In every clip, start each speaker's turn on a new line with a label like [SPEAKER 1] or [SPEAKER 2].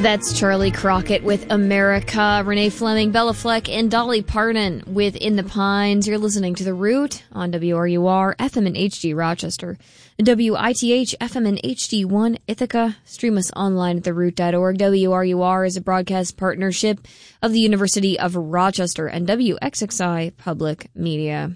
[SPEAKER 1] That's Charlie Crockett with America, Renee Fleming, Bella Fleck, and Dolly Parton with In the Pines. You're listening to The Root on WRUR, FM and HD Rochester, WITH, FM and HD1 Ithaca. Stream us online at theroot.org. WRUR is a broadcast partnership of the University of Rochester and WXXI Public Media.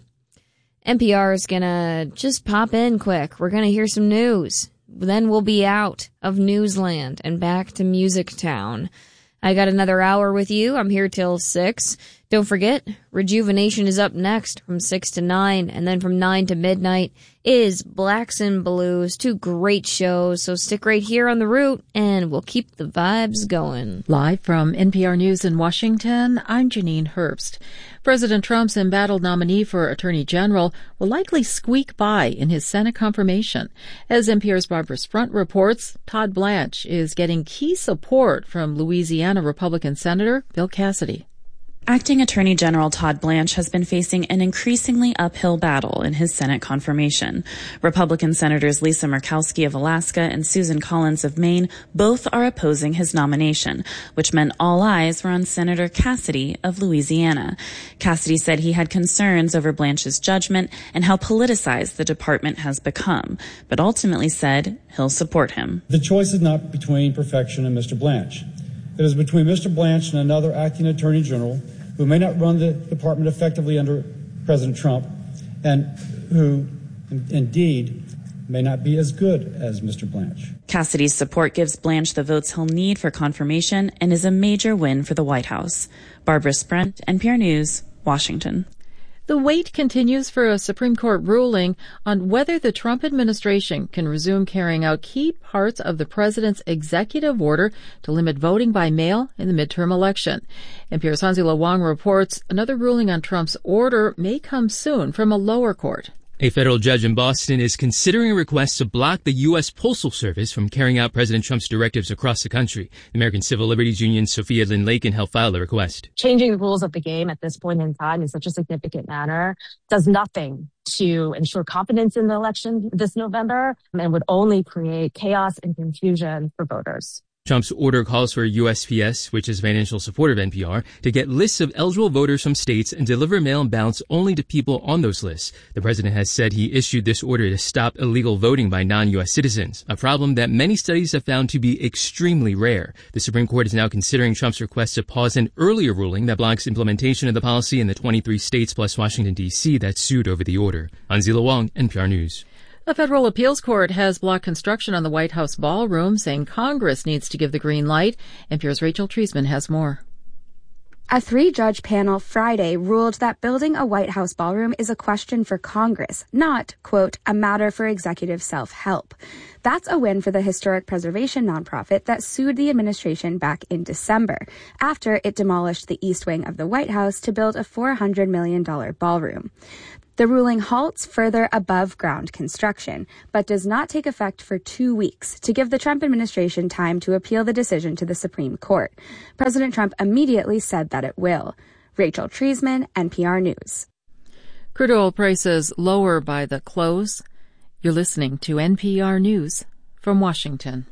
[SPEAKER 1] NPR is gonna just pop in quick. We're gonna hear some news. Then we'll be out of Newsland and back to Music Town. I got another hour with you. I'm here till 6. Don't forget, Rejuvenation is up next from 6 to 9, and then from 9 to midnight is Blacks and Blues. 2 great shows, so stick right here on The Root, and we'll keep the vibes going.
[SPEAKER 2] Live from NPR News in Washington, I'm Janine Herbst. President Trump's embattled nominee for Attorney General will likely squeak by in his Senate confirmation. As NPR's Barbara Sprunt reports, Todd Blanche is getting key support from Louisiana Republican Senator Bill Cassidy.
[SPEAKER 3] Acting Attorney General Todd Blanche has been facing an increasingly uphill battle in his Senate confirmation. Republican Senators Lisa Murkowski of Alaska and Susan Collins of Maine both are opposing his nomination, which meant all eyes were on Senator Cassidy of Louisiana. Cassidy said he had concerns over Blanche's judgment and how politicized the department has become, but ultimately said he'll support him.
[SPEAKER 4] The choice is not between perfection and Mr. Blanche. It is between Mr. Blanche and another acting Attorney General who may not run the department effectively under President Trump and who, indeed, may not be as good as Mr. Blanche.
[SPEAKER 3] Cassidy's support gives Blanche the votes he'll need for confirmation and is a major win for the White House. Barbara Sprunt, NPR News, Washington.
[SPEAKER 2] The wait continues for a Supreme Court ruling on whether the Trump administration can resume carrying out key parts of the president's executive order to limit voting by mail in the midterm election. NPR's Hanzila Wang reports another ruling on Trump's order may come soon from a lower court.
[SPEAKER 5] A federal judge in Boston is considering a request to block the U.S. Postal Service from carrying out President Trump's directives across the country. The American Civil Liberties Union's Sophia Lynn Lakin helped file the request.
[SPEAKER 6] Changing the rules of the game at this point in time in such a significant manner does nothing to ensure confidence in the election this November and would only create chaos and confusion for voters.
[SPEAKER 5] Trump's order calls for USPS, which is financial support of NPR, to get lists of eligible voters from states and deliver mail-in ballots only to people on those lists. The president has said he issued this order to stop illegal voting by non-U.S. citizens, a problem that many studies have found to be extremely rare. The Supreme Court is now considering Trump's request to pause an earlier ruling that blocks implementation of the policy in the 23 states plus Washington, D.C. that sued over the order. Hanzila Wang, NPR News.
[SPEAKER 2] A federal appeals court has blocked construction on the White House ballroom, saying Congress needs to give the green light. NPR's Rachel Treisman has more.
[SPEAKER 7] A 3-judge panel Friday ruled that building a White House ballroom is a question for Congress, not, quote, a matter for executive self-help. That's a win for the historic preservation nonprofit that sued the administration back in December after it demolished the east wing of the White House to build a $400 million ballroom. The ruling halts further above-ground construction, but does not take effect for 2 weeks to give the Trump administration time to appeal the decision to the Supreme Court. President Trump immediately said that it will. Rachel Treisman, NPR News.
[SPEAKER 2] Crude oil prices lower by the close. You're listening to NPR News from Washington.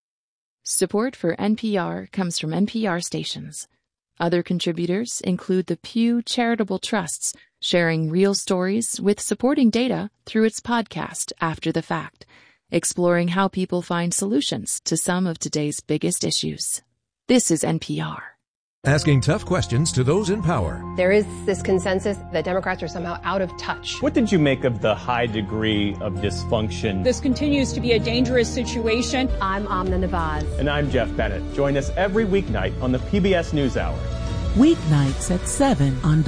[SPEAKER 8] Support for NPR comes from NPR stations. Other contributors include the Pew Charitable Trusts, sharing real stories with supporting data through its podcast, After the Fact, exploring how people find solutions to some of today's biggest issues. This is NPR.
[SPEAKER 9] Asking tough questions to those in power.
[SPEAKER 10] There is this consensus that Democrats are somehow out of touch.
[SPEAKER 11] What did you make of the high degree of dysfunction?
[SPEAKER 12] This continues to be a dangerous situation.
[SPEAKER 10] I'm Amna Nawaz.
[SPEAKER 11] And I'm Jeff Bennett. Join us every weeknight on the PBS NewsHour.
[SPEAKER 13] Weeknights at 7 on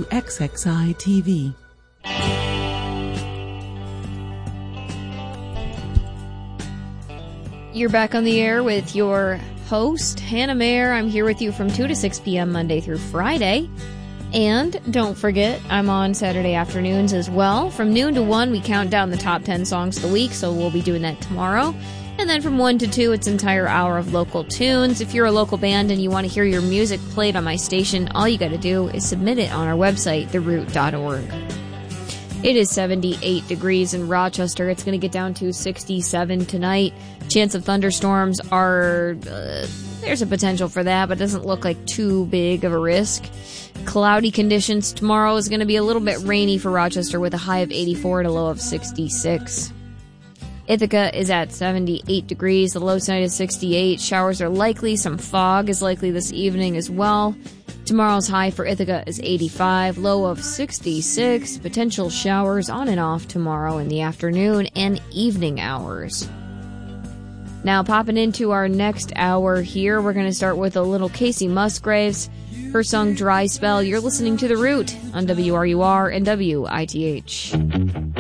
[SPEAKER 13] WXXI TV.
[SPEAKER 1] You're back on the air with your host, Hannah Mayer. I'm here with you from 2 to 6 p.m. Monday through Friday. And don't forget, I'm on Saturday afternoons as well. From noon to 1, we count down the top 10 songs of the week, so we'll be doing that tomorrow. And then from 1 to 2, it's an entire hour of local tunes. If you're a local band and you want to hear your music played on my station, all you got to do is submit it on our website, theroot.org. It is 78 degrees in Rochester. It's going to get down to 67 tonight. Chance of thunderstorms are, there's a potential for that, but it doesn't look like too big of a risk. Cloudy conditions tomorrow is going to be a little bit rainy for Rochester with a high of 84 and a low of 66. Ithaca is at 78 degrees. The low tonight is 68. Showers are likely. Some fog is likely this evening as well. Tomorrow's high for Ithaca is 85, low of 66. Potential showers on and off tomorrow in the afternoon and evening hours. Now, popping into our next hour here, we're going to start with a little Casey Musgraves. Her song Dry Spell. You're listening to The Root on WRUR and WITH.